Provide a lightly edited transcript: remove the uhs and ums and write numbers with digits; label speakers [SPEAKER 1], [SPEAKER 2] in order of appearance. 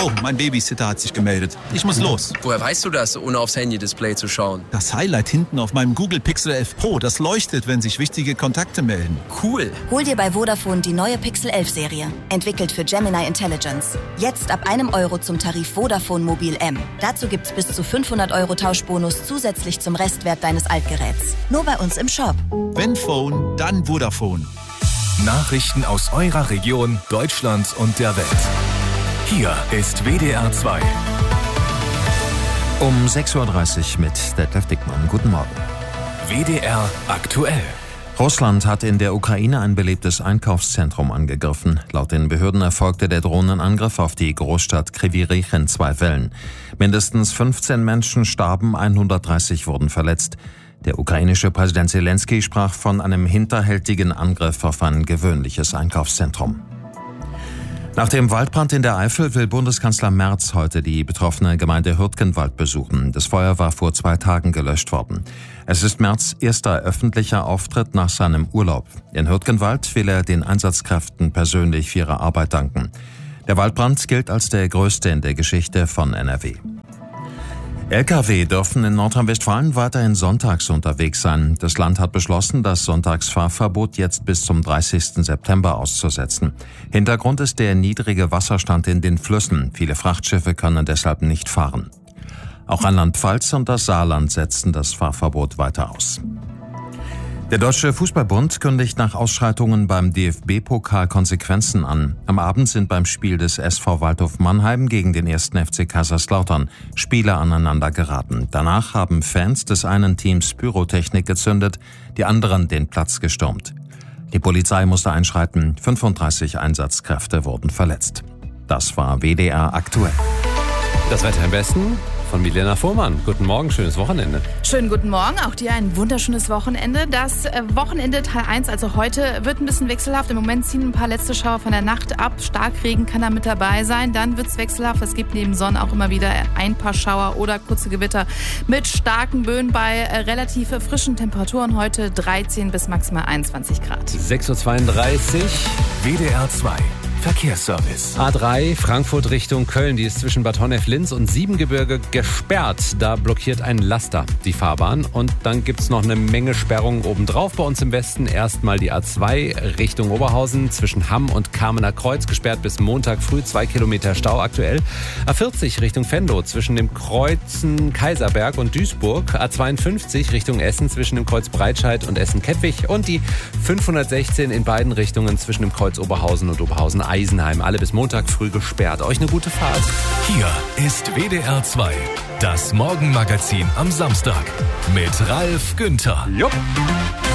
[SPEAKER 1] Oh, mein Babysitter hat sich gemeldet. Ich muss los.
[SPEAKER 2] Woher weißt du das, ohne aufs Handy-Display zu schauen?
[SPEAKER 1] Das Highlight hinten auf meinem Google Pixel 11 Pro, das leuchtet, wenn sich wichtige Kontakte melden.
[SPEAKER 2] Cool.
[SPEAKER 3] Hol dir bei Vodafone die neue Pixel 11 Serie. Entwickelt für Gemini Intelligence. Jetzt ab €1 zum Tarif Vodafone Mobil M. Dazu gibt's bis zu 500 € Tauschbonus zusätzlich zum Restwert deines Altgeräts. Nur bei uns im Shop.
[SPEAKER 1] Wenn Phone, dann Vodafone.
[SPEAKER 4] Nachrichten aus eurer Region, Deutschland und der Welt. Hier ist WDR 2.
[SPEAKER 5] Um 6:30 Uhr mit Detlef Dickmann. Guten Morgen.
[SPEAKER 4] WDR aktuell.
[SPEAKER 5] Russland hat in der Ukraine ein belebtes Einkaufszentrum angegriffen. Laut den Behörden erfolgte der Drohnenangriff auf die Großstadt Kryvyi Rih in 2 Wellen. Mindestens 15 Menschen starben, 130 wurden verletzt. Der ukrainische Präsident Zelensky sprach von einem hinterhältigen Angriff auf ein gewöhnliches Einkaufszentrum. Nach dem Waldbrand in der Eifel will Bundeskanzler Merz heute die betroffene Gemeinde Hürtgenwald besuchen. Das Feuer war vor 2 Tagen gelöscht worden. Es ist Merz' erster öffentlicher Auftritt nach seinem Urlaub. In Hürtgenwald will er den Einsatzkräften persönlich für ihre Arbeit danken. Der Waldbrand gilt als der größte in der Geschichte von NRW. Lkw dürfen in Nordrhein-Westfalen weiterhin sonntags unterwegs sein. Das Land hat beschlossen, das Sonntagsfahrverbot jetzt bis zum 30. September auszusetzen. Hintergrund ist der niedrige Wasserstand in den Flüssen. Viele Frachtschiffe können deshalb nicht fahren. Auch Rheinland-Pfalz und das Saarland setzen das Fahrverbot weiter aus. Der Deutsche Fußballbund kündigt nach Ausschreitungen beim DFB-Pokal Konsequenzen an. Am Abend sind beim Spiel des SV Waldhof Mannheim gegen den 1. FC Kaiserslautern Spieler aneinander geraten. Danach haben Fans des einen Teams Pyrotechnik gezündet, die anderen den Platz gestürmt. Die Polizei musste einschreiten, 35 Einsatzkräfte wurden verletzt. Das war WDR aktuell.
[SPEAKER 6] Das Wetter im Westen von Milena Fuhrmann. Guten Morgen, schönes Wochenende.
[SPEAKER 7] Schönen guten Morgen, auch dir ein wunderschönes Wochenende. Das Wochenende Teil 1, also heute, wird ein bisschen wechselhaft. Im Moment ziehen ein paar letzte Schauer von der Nacht ab. Starkregen kann da mit dabei sein. Dann wird es wechselhaft. Es gibt neben Sonne auch immer wieder ein paar Schauer oder kurze Gewitter mit starken Böen bei relativ frischen Temperaturen. Heute 13 bis maximal 21 Grad.
[SPEAKER 6] 6:32 Uhr.
[SPEAKER 4] WDR 2. Verkehrsservice.
[SPEAKER 6] A3 Frankfurt Richtung Köln, die ist zwischen Bad Honnef-Linz und Siebengebirge gesperrt. Da blockiert ein Laster die Fahrbahn und dann gibt's noch eine Menge Sperrungen obendrauf. Bei uns im Westen erstmal die A2 Richtung Oberhausen zwischen Hamm und Kamener Kreuz gesperrt bis Montag früh, 2 Kilometer Stau aktuell. A40 Richtung Venlo zwischen dem Kreuzen Kaiserberg und Duisburg. A52 Richtung Essen zwischen dem Kreuz Breitscheid und Essen-Kettwig und die 516 in beiden Richtungen zwischen dem Kreuz Oberhausen und Oberhausen-Eisenheim. Alle bis Montag früh gesperrt. Euch eine gute Fahrt.
[SPEAKER 4] Hier ist WDR 2. Das Morgenmagazin am Samstag mit Ralf Günther.
[SPEAKER 6] Jupp.